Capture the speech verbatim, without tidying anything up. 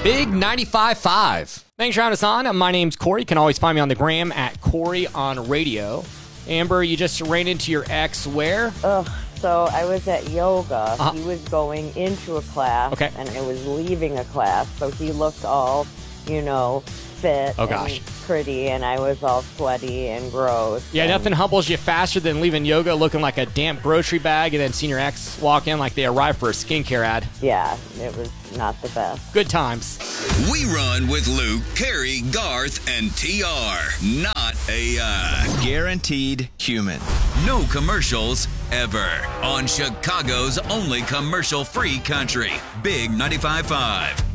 Big ninety-five point five. Thanks for having us on. My name's Corey. You can always find me on the gram at Corey on Radio. Amber, you just ran into your ex where? Ugh. So I was at yoga. Uh-huh. He was going into a class, Okay. and I was leaving a class. So he looked all, you know, fit Oh, gosh. and pretty, and I was all sweaty and gross. Yeah, and nothing humbles you faster than leaving yoga looking like a damp grocery bag and then seeing your ex walk in like they arrived for a skincare ad. Yeah, it was not the best. Good times. We run with Luke, Carrie, Garth, and T R. Not A I. Guaranteed human. No commercials ever. On Chicago's only commercial-free country. Big ninety-five point five.